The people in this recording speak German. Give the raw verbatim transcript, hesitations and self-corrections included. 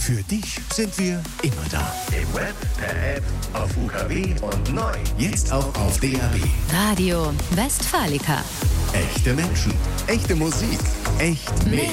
Für dich sind wir immer da. Im Web, per App, auf U K W und neu. Jetzt auch auf D A B. Radio Westfalica. Echte Menschen, echte Musik, echt Nähe.